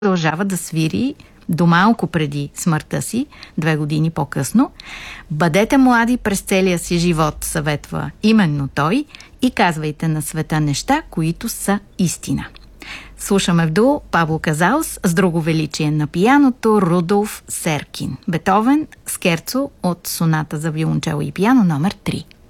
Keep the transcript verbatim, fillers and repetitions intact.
продължава да свири до малко преди смъртта си, две години по-късно. Бъдете млади през целия си живот, съветва именно той, и казвайте на света неща, които са истина. Слушаме в дуо Пабло Казалс с друго величие на пианото Рудолф Серкин. Бетовен, скерцо от соната за виолончело и пиано номер три.